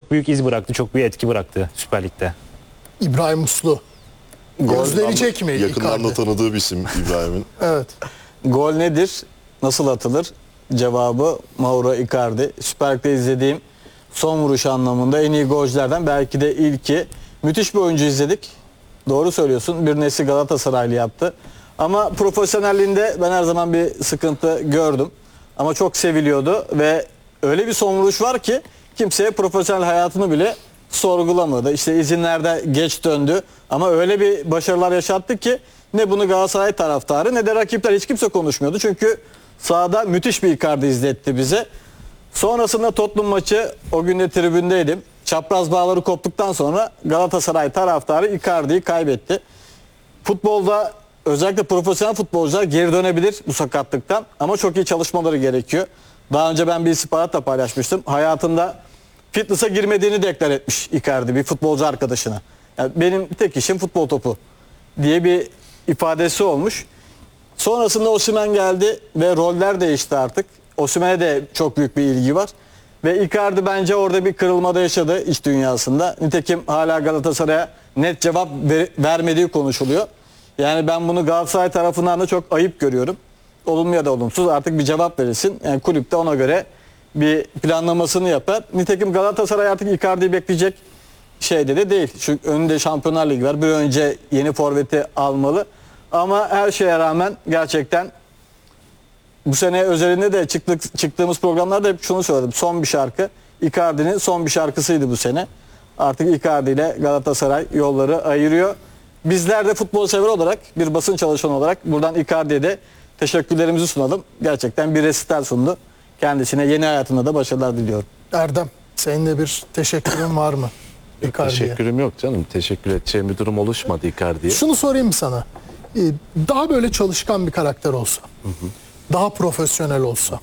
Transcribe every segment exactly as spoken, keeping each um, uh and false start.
çok büyük iz bıraktı, çok büyük etki bıraktı Süper Lig'de. İbrahim Uslu. Gözlenecek mi Yakından da Icardi? tanıdığı bir isim İbrahim'in. Evet. Gol nedir? Nasıl atılır? Cevabı Mauro Icardi. Süper Lig'de izlediğim son vuruş anlamında en iyi golcülerden belki de ilki. Müthiş bir oyuncu izledik. Doğru söylüyorsun. Bir nesli Galatasaraylı yaptı. Ama profesyonelliğinde ben her zaman bir sıkıntı gördüm. Ama çok seviliyordu ve öyle bir son vuruş var ki kimseye profesyonel hayatını bile sorgulamadı. İşte izinlerde geç döndü ama öyle bir başarılar yaşattı ki ne bunu Galatasaray taraftarı ne de rakipler, hiç kimse konuşmuyordu. Çünkü sahada müthiş bir Icardi izletti bize. Sonrasında Tottenham maçı, o gün de tribündeydim. Çapraz bağları koptuktan sonra Galatasaray taraftarı Icardi'yi kaybetti. Futbolda özellikle profesyonel futbolcular geri dönebilir bu sakatlıktan ama çok iyi çalışmaları gerekiyor. Daha önce ben bir istihbarat da paylaşmıştım. Hayatında fitness'a girmediğini deklar etmiş Icardi bir futbolcu arkadaşına. Yani benim tek işim futbol topu diye bir ifadesi olmuş. Sonrasında Osimhen geldi ve roller değişti artık. Osimhen'e de çok büyük bir ilgi var. Ve Icardi bence orada bir kırılmada yaşadı iç dünyasında. Nitekim hala Galatasaray'a net cevap ver, vermediği konuşuluyor. Yani ben bunu Galatasaray tarafından da çok ayıp görüyorum. Olumlu ya da olumsuz artık bir cevap verilsin. Yani kulüp de ona göre bir planlamasını yapar. Nitekim Galatasaray artık Icardi'yi bekleyecek şeyde de değil. Çünkü önünde Şampiyonlar Ligi var. Bir önce yeni forveti almalı. Ama her şeye rağmen gerçekten bu sene özelinde de çıktık, çıktığımız programlarda hep şunu söyledim. Son bir şarkı. Icardi'nin son bir şarkısıydı bu sene. Artık Icardi ile Galatasaray yolları ayırıyor. Bizler de futbol sever olarak, bir basın çalışanı olarak buradan Icardi'ye de teşekkürlerimizi sunalım. Gerçekten bir resital sundu. Kendisine yeni hayatında da başarılar diliyorum. Erdem, senin de bir teşekkürün var mı Icardi'ye? Teşekkürüm yok canım. Teşekkür edeceğim bir durum oluşmadı Icardi'ye. Şunu sorayım mı sana? Ee, Daha böyle çalışkan bir karakter olsa, hı hı. daha profesyonel olsa,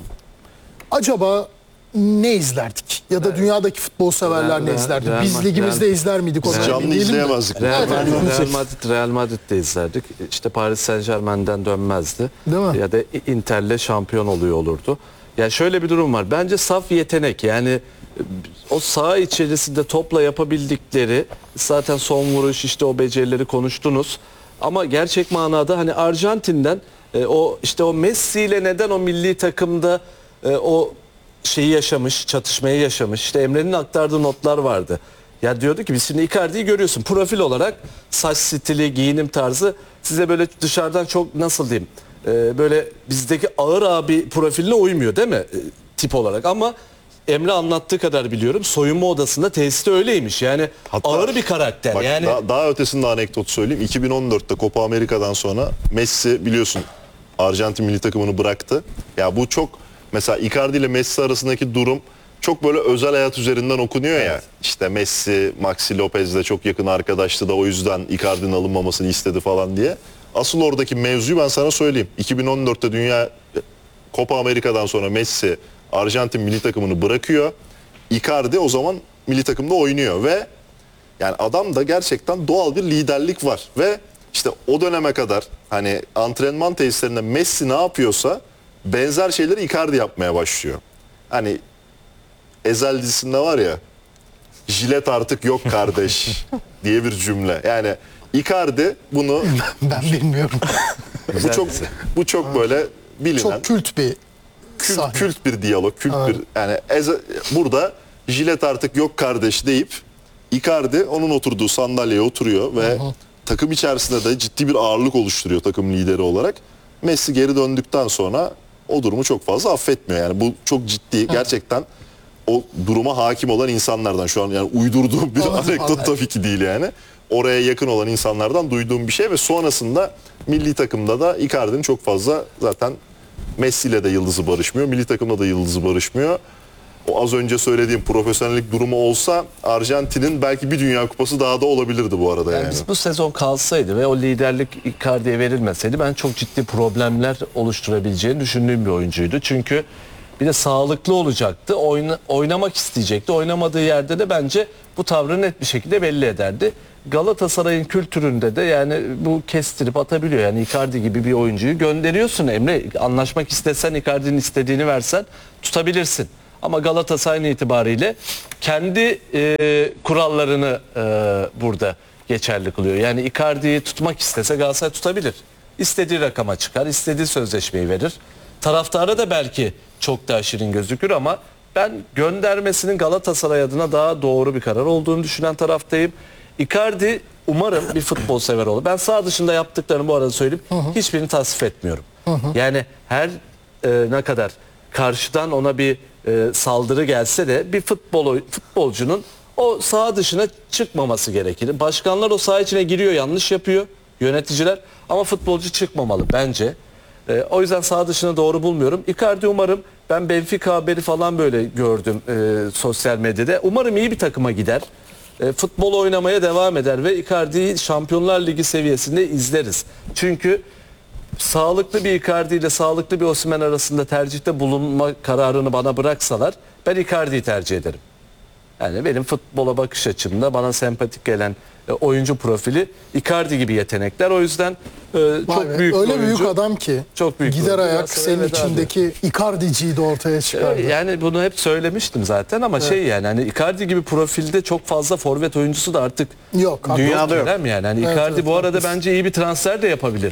acaba ne izlerdik? Ya da dünyadaki futbol severler ne izlerdi? Real- Biz ligimizde Real- izler miydik? O Biz zaman canlı emin değilim de. izleyemezdik. Real, Evet, Madrid, evet. Real Madrid, Real Madrid'de izlerdik. İşte Paris Saint-Germain'den dönmezdi. Değil mi? Ya da Inter'le şampiyon oluyor olurdu. Yani şöyle bir durum var. Bence saf yetenek. Yani o saha içerisinde topla yapabildikleri, zaten son vuruş, işte o becerileri konuştunuz. Ama gerçek manada hani Arjantin'den e, o işte o Messi ile neden o milli takımda e, o şeyi yaşamış, çatışmayı yaşamış. İşte Emre'nin aktardığı notlar vardı. Ya diyordu ki biz şimdi Icardi'yi görüyorsun. Profil olarak saç stili, giyinim tarzı size böyle dışarıdan çok, nasıl diyeyim, e, böyle bizdeki ağır abi profiline uymuyor değil mi? E, tip olarak ama Emre anlattığı kadar biliyorum. Soyunma odasında, tesiste öyleymiş. Yani Hatta, ağır bir karakter. Bak, yani daha, daha ötesinde anekdot söyleyeyim. iki bin on dörtte Copa Amerika'dan sonra Messi biliyorsun Arjantin milli takımını bıraktı. Ya bu çok, mesela Icardi ile Messi arasındaki durum çok böyle özel hayat üzerinden okunuyor ya. İşte Messi, Maxi Lopez'le çok yakın arkadaştı da o yüzden Icardi'nin alınmamasını istedi falan diye. Asıl oradaki mevzuyu ben sana söyleyeyim. iki bin on dörtte Dünya Copa Amerika'dan sonra Messi Arjantin milli takımını bırakıyor. Icardi o zaman milli takımda oynuyor ve yani adamda gerçekten doğal bir liderlik var ve işte o döneme kadar hani antrenman tesislerinde Messi ne yapıyorsa benzer şeyleri Icardi yapmaya başlıyor. Hani Ezel dizisinde var ya, jilet artık yok kardeş diye bir cümle. Yani Icardi bunu Ben bilmiyorum. bu çok bu çok böyle bilinen Çok kült bir kült, sahne. kült bir diyalog, kült Evet. bir yani Eze- burada jilet artık yok kardeş deyip Icardi onun oturduğu sandalyeye oturuyor ve Hı hı. takım içerisinde de ciddi bir ağırlık oluşturuyor takım lideri olarak. Messi geri döndükten sonra o durumu çok fazla affetmiyor. Yani bu çok ciddi, gerçekten o duruma hakim olan insanlardan, şu an yani uydurduğum bir Anladım, anekdot anladım. tabii ki değil yani. Oraya yakın olan insanlardan duyduğum bir şey ve sonrasında milli takımda da Icardi'nin çok fazla zaten Messi ile de yıldızı barışmıyor. Milli takımda da yıldızı barışmıyor. O az önce söylediğim profesyonellik durumu olsa Arjantin'in belki bir Dünya Kupası daha da olabilirdi bu arada yani. Yani biz bu sezon kalsaydı ve o liderlik Icardi'ye verilmeseydi ben çok ciddi problemler oluşturabileceğini düşündüğüm bir oyuncuydu. Çünkü bir de sağlıklı olacaktı. Oyna, oynamak isteyecekti. Oynamadığı yerde de bence bu tavrını net bir şekilde belli ederdi. Galatasaray'ın kültüründe de yani bu kestirip atabiliyor. Yani Icardi gibi bir oyuncuyu gönderiyorsun Emre. Anlaşmak istesen, Icardi'nin istediğini versen tutabilirsin. Ama Galatasaray'ın itibariyle kendi e, kurallarını e, burada geçerli kılıyor. Yani Icardi'yi tutmak istese Galatasaray tutabilir. İstediği rakama çıkar, istediği sözleşmeyi verir. Taraftara da belki çok daha şirin gözükür ama ben göndermesinin Galatasaray adına daha doğru bir karar olduğunu düşünen taraftayım. Icardi umarım bir futbol sever olur. Ben sağ dışında yaptıklarını bu arada söyleyeyim. Hiçbirini tasvip etmiyorum. Yani her e, ne kadar karşıdan ona bir e, saldırı gelse de bir futbol futbolcunun o saha dışına çıkmaması gerekir. Başkanlar o saha içine giriyor, yanlış yapıyor, yöneticiler, ama futbolcu çıkmamalı bence. E, o yüzden saha dışına doğru bulmuyorum. Icardi umarım, ben Benfica haberi falan böyle gördüm e, sosyal medyada. Umarım iyi bir takıma gider. E, futbol oynamaya devam eder ve Icardi'yi Şampiyonlar Ligi seviyesinde izleriz. Çünkü sağlıklı bir Icardi ile sağlıklı bir Osimhen arasında tercihte bulunma kararını bana bıraksalar ben Icardi'yi tercih ederim. Yani benim futbola bakış açımda bana sempatik gelen e, oyuncu profili Icardi gibi yetenekler. O yüzden e, çok Vay be, büyük bir öyle oyuncu. büyük adam ki Çok büyük bir gider oyuncu. ayak Galatasaray'a senin veda içindeki Icardi'ciyi de ortaya çıkardı. E, Yani bunu hep söylemiştim zaten ama şey yani hani Icardi gibi profilde çok fazla forvet oyuncusu da artık Yok. abi. Dünyada yok. Öyle mi yani? Hani Evet, Icardi evet, bu arada haklısın. bence iyi bir transfer de yapabilir.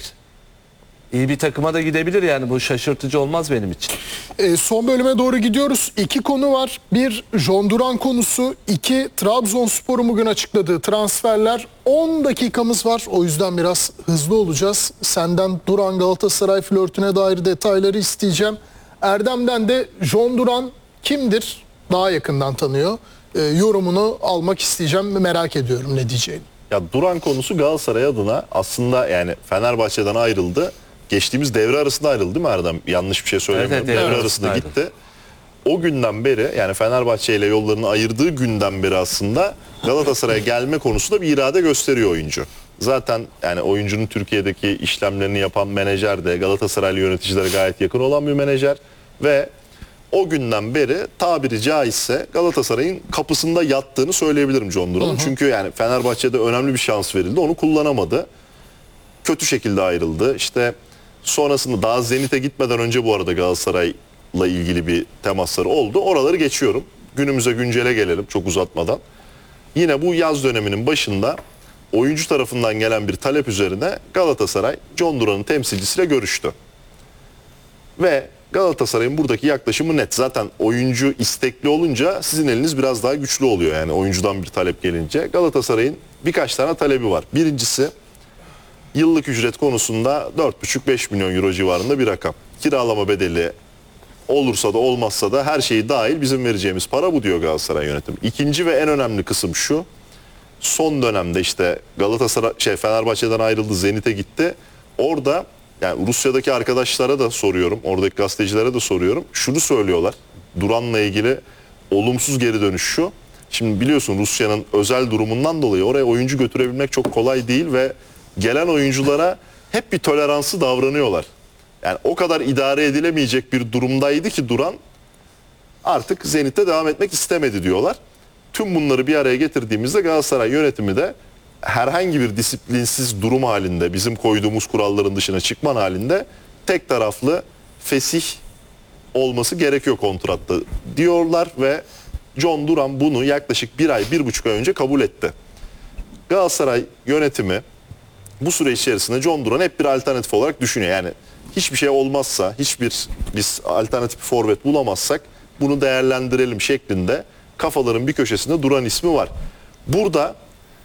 İyi bir takıma da gidebilir yani, bu şaşırtıcı olmaz benim için. E, son bölüme doğru gidiyoruz. İki konu var. Bir, John Duran konusu. İki, Trabzonspor'un bugün açıkladığı transferler. on dakikamız var. O yüzden biraz hızlı olacağız. Senden Duran Galatasaray flörtüne dair detayları isteyeceğim. Erdem'den de John Duran kimdir? Daha yakından tanıyor. E, yorumunu almak isteyeceğim. Merak ediyorum ne diyeceğini. Ya Duran konusu Galatasaray adına aslında, yani Fenerbahçe'den ayrıldı. Geçtiğimiz devre arasında ayrıldı değil mi Erdem? Yanlış bir şey söylemiyorum. Evet, evet, devre devre arasında arasında gitti. O günden beri, yani Fenerbahçe ile yollarını ayırdığı günden beri aslında Galatasaray'a gelme konusunda bir irade gösteriyor oyuncu. Zaten yani oyuncunun Türkiye'deki işlemlerini yapan menajer de Galatasaraylı yöneticilere gayet yakın olan bir menajer ve o günden beri tabiri caizse Galatasaray'ın kapısında yattığını söyleyebilirim John Duran'ın. Çünkü yani Fenerbahçe'de önemli bir şans verildi. Onu kullanamadı. Kötü şekilde ayrıldı. İşte sonrasında daha Zenit'e gitmeden önce bu arada Galatasaray'la ilgili bir temasları oldu. Oraları geçiyorum. Günümüze güncele gelelim çok uzatmadan. Yine bu yaz döneminin başında oyuncu tarafından gelen bir talep üzerine Galatasaray John Duran'ın temsilcisiyle görüştü. Ve Galatasaray'ın buradaki yaklaşımı net. Zaten oyuncu istekli olunca sizin eliniz biraz daha güçlü oluyor. Yani oyuncudan bir talep gelince. Galatasaray'ın birkaç tane talebi var. Birincisi, yıllık ücret konusunda dört buçuk beş milyon euro civarında bir rakam. Kiralama bedeli olursa da olmazsa da her şeyi dahil bizim vereceğimiz para bu diyor Galatasaray yönetimi. İkinci ve en önemli kısım şu. Son dönemde işte Galatasaray şey Fenerbahçe'den ayrıldı, Zenit'e gitti. Orada yani Rusya'daki arkadaşlara da soruyorum, oradaki gazetecilere de soruyorum. Şunu söylüyorlar. Duran'la ilgili olumsuz geri dönüş şu. Şimdi biliyorsun Rusya'nın özel durumundan dolayı oraya oyuncu götürebilmek çok kolay değil ve gelen oyunculara hep bir toleransı davranıyorlar. Yani o kadar idare edilemeyecek bir durumdaydı ki Duran artık Zenit'te devam etmek istemedi diyorlar. Tüm bunları bir araya getirdiğimizde Galatasaray yönetimi de herhangi bir disiplinsiz durum halinde, bizim koyduğumuz kuralların dışına çıkman halinde tek taraflı fesih olması gerekiyor kontratta diyorlar ve John Duran bunu yaklaşık bir ay, bir buçuk ay önce kabul etti. Galatasaray yönetimi bu süre içerisinde John Duran hep bir alternatif olarak düşünüyor. Yani hiçbir şey olmazsa, hiçbir biz alternatif forvet bulamazsak bunu değerlendirelim şeklinde kafaların bir köşesinde Duran ismi var. Burada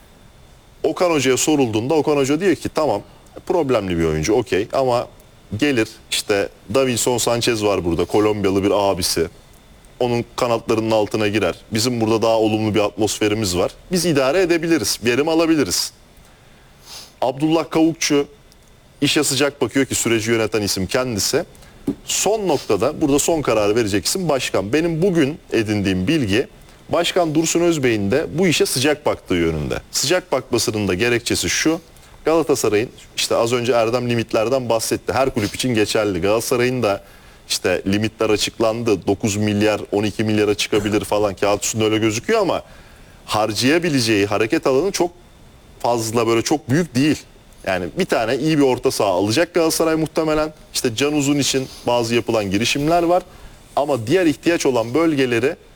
Okan Hoca'ya sorulduğunda Okan Hoca diyor ki tamam problemli bir oyuncu okey ama gelir işte Davinson Sanchez var burada, Kolombiyalı bir abisi. Onun kanatlarının altına girer. Bizim burada daha olumlu bir atmosferimiz var. Biz idare edebiliriz, verim alabiliriz. Abdullah Kavukçu işe sıcak bakıyor ki süreci yöneten isim kendisi. Son noktada burada son kararı verecek isim başkan. Benim bugün edindiğim bilgi Başkan Dursun Özbey'in de bu işe sıcak baktığı yönünde. Sıcak bakmasının da gerekçesi şu. Galatasaray'ın işte az önce Erdem limitlerden bahsetti. Her kulüp için geçerli. Galatasaray'ın da işte limitler açıklandı. dokuz milyar on iki milyara çıkabilir falan, kağıt üstünde öyle gözüküyor ama harcayabileceği hareket alanı çok fazla, böyle çok büyük değil. Yani bir tane iyi bir orta saha alacak Galatasaray muhtemelen. İşte Can Uzun için bazı yapılan girişimler var. Ama diğer ihtiyaç olan bölgeleri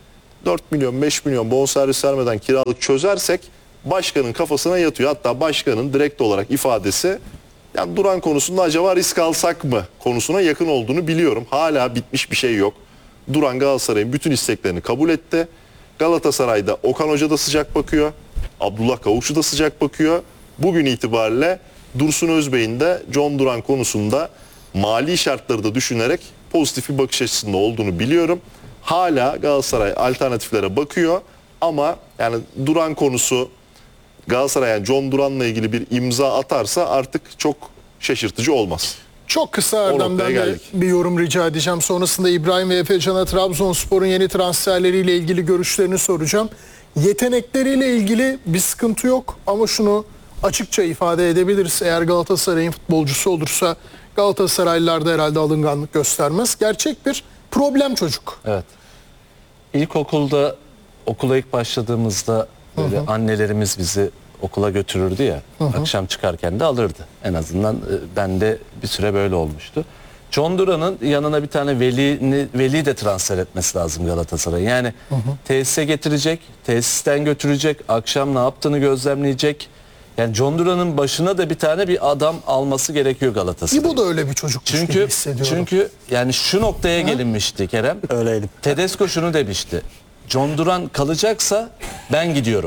dört milyon beş milyon bonservis vermeden kiralık çözersek başkanın kafasına yatıyor. Hatta başkanın direkt olarak ifadesi yani Duran konusunda acaba risk alsak mı konusuna yakın olduğunu biliyorum. Hala bitmiş bir şey yok. Duran Galatasaray'ın bütün isteklerini kabul etti. Galatasaray'da Okan Hoca da sıcak bakıyor. Abdullah Kavukçu da sıcak bakıyor. Bugün itibariyle Dursun Özbey'in de John Duran konusunda mali şartları da düşünerek pozitif bir bakış açısında olduğunu biliyorum. Hala Galatasaray alternatiflere bakıyor ama yani Duran konusu Galatasaray yani John Duran'la ilgili bir imza atarsa artık çok şaşırtıcı olmaz. Çok kısa noktaya Erdem'den de geldik. bir yorum rica edeceğim. Sonrasında İbrahim ve Efecan'a Trabzonspor'un yeni transferleriyle ilgili görüşlerini soracağım. Yetenekleriyle ilgili bir sıkıntı yok ama şunu açıkça ifade edebiliriz. Eğer Galatasaray'ın futbolcusu olursa Galatasaraylılar da herhalde alınganlık göstermez. Gerçek bir problem çocuk. Evet. İlkokulda okula ilk başladığımızda böyle annelerimiz bizi okula götürürdü ya. Akşam çıkarken de alırdı. En azından e, ben de bir süre böyle olmuştu. John Duran'ın yanına bir tane velini, veli de transfer etmesi lazım Galatasaray. Yani tesise getirecek, tesisten götürecek, akşam ne yaptığını gözlemleyecek. Yani John Duran'ın başına da bir tane bir adam alması gerekiyor Galatasaray. İbo da öyle bir çocukmuş gibi Çünkü hissediyorum. çünkü yani şu noktaya gelinmişti Kerem. Öyleydi. Tedesco şunu demişti. John Duran kalacaksa ben gidiyorum.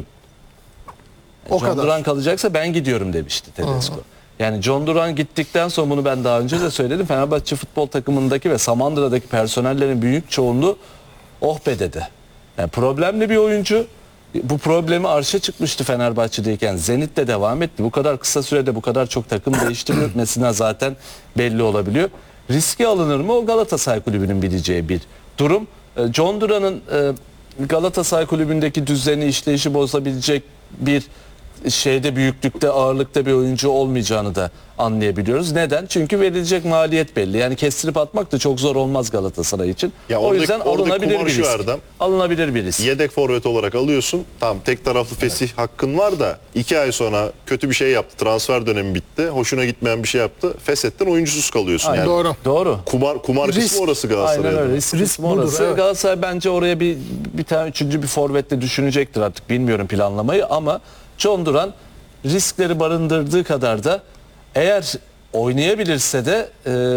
O John kadar. Duran kalacaksa ben gidiyorum demişti Tedesco. Yani John Duran gittikten sonra bunu ben daha önce de söyledim. Fenerbahçe futbol takımındaki ve Samandıra'daki personellerin büyük çoğunluğu oh be dedi. Yani problemli bir oyuncu. Bu problemi arşa çıkmıştı Fenerbahçe'deyken. Zenit'te devam etti. Bu kadar kısa sürede bu kadar çok takım değiştirmesine zaten belli olabiliyor. Riski alınır mı? O Galatasaray Kulübü'nün bileceği bir durum. Ee, John Duran'ın e, Galatasaray Kulübü'ndeki düzeni, işleyişi bozabilecek bir şeyde, büyüklükte, ağırlıkta bir oyuncu olmayacağını da anlayabiliyoruz. Neden? Çünkü verilecek maliyet belli. Yani kestirip atmak da çok zor olmaz Galatasaray için. Ya o oradaki- yüzden oradaki alınabilir kumar bir şu risk. Erdem. Alınabilir bir risk. Yedek forvet olarak alıyorsun. Tamam tek taraflı fesih hakkın var da iki ay sonra kötü bir şey yaptı. Transfer dönemi bitti. Hoşuna gitmeyen bir şey yaptı. Feshetten oyuncusuz kalıyorsun. Aynen. Yani Doğru. Doğru. kumar kumar Risk. kısmı orası Aynen Galatasaray'da. öyle. Risk, Risk kısmı budur, orası. evet. Galatasaray bence oraya bir bir tane üçüncü bir forvetle düşünecektir artık. Bilmiyorum planlamayı ama John Duran riskleri barındırdığı kadar da eğer oynayabilirse de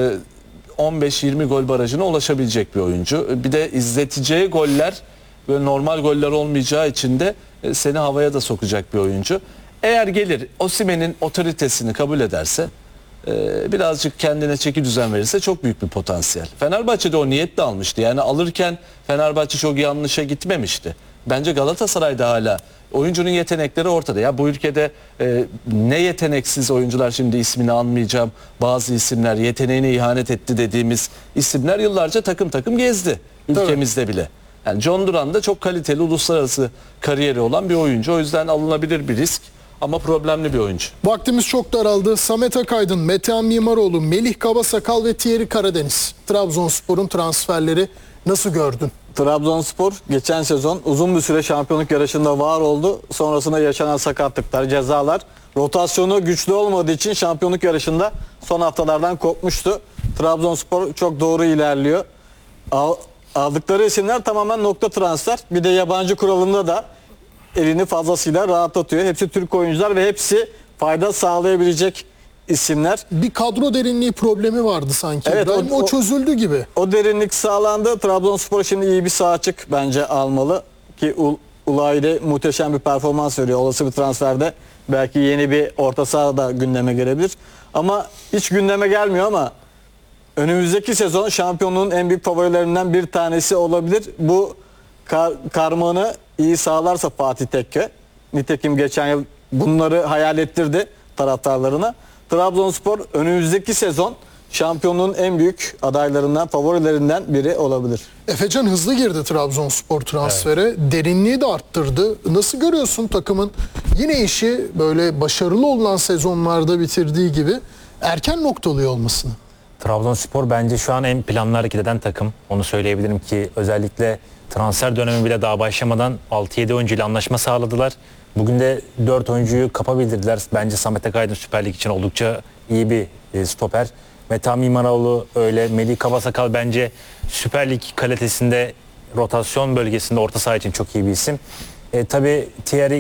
e, on beş yirmi gol barajına ulaşabilecek bir oyuncu. Bir de izleteceği goller böyle normal goller olmayacağı için de e, seni havaya da sokacak bir oyuncu. Eğer gelir Osimhen'in otoritesini kabul ederse, e, birazcık kendine çeki düzen verirse çok büyük bir potansiyel. Fenerbahçe de o niyetle almıştı. Yani alırken Fenerbahçe çok yanlışa gitmemişti. Bence Galatasaray'da hala oyuncunun yetenekleri ortada. Ya bu ülkede e, ne yeteneksiz oyuncular, şimdi ismini anmayacağım. Bazı isimler yeteneğine ihanet etti dediğimiz isimler yıllarca takım takım gezdi ülkemizde bile. Yani John Duran da çok kaliteli uluslararası kariyeri olan bir oyuncu. O yüzden alınabilir bir risk ama problemli bir oyuncu. Vaktimiz çok daraldı. Samet Akaydın, Metehan Mimaroğlu, Melih Kabasakal ve Thierry Karadeniz. Trabzonspor'un transferleri nasıl gördün? Trabzonspor geçen sezon uzun bir süre şampiyonluk yarışında var oldu. Sonrasında yaşanan sakatlıklar, cezalar, rotasyonu güçlü olmadığı için şampiyonluk yarışında son haftalardan kopmuştu. Trabzonspor çok doğru ilerliyor. Al- aldıkları isimler tamamen nokta transfer. Bir de yabancı kuralında da elini fazlasıyla rahatlatıyor. Hepsi Türk oyuncular ve hepsi fayda sağlayabilecek isimler. Bir kadro derinliği problemi vardı sanki. Evet, İbrahim. o- o, o- çözüldü gibi. O derinlik sağlandı. Trabzonspor şimdi iyi bir sağ açık bence almalı ki Ul- Ulay'da muhteşem bir performans veriyor. Olası bir transferde belki yeni bir orta saha da gündeme gelebilir. Ama hiç gündeme gelmiyor ama önümüzdeki sezon şampiyonluğun en büyük favorilerinden bir tanesi olabilir. Bu kar- karmanı iyi sağlarsa Fatih Tekke, nitekim geçen yıl bunları hayal ettirdi taraftarlarına. Trabzonspor önümüzdeki sezon şampiyonluğun en büyük adaylarından, favorilerinden biri olabilir. Efecan hızlı girdi Trabzonspor transfere. Derinliği de arttırdı. Nasıl görüyorsun takımın yine işi böyle başarılı olan sezonlarda bitirdiği gibi erken noktalıyor olmasını? Trabzonspor bence şu an en planlı hareket eden takım. Onu söyleyebilirim ki özellikle transfer dönemi bile daha başlamadan altı yedi oyuncuyla anlaşma sağladılar. Bugün de dört oyuncuyu kapabildirdiler. Bence Samet Akaydın Süper Lig için oldukça iyi bir e, stoper. Metehan Mimaroğlu öyle. Melih Kabasakal bence Süper Lig kalitesinde rotasyon bölgesinde orta saha için çok iyi bir isim. E, tabii Thierry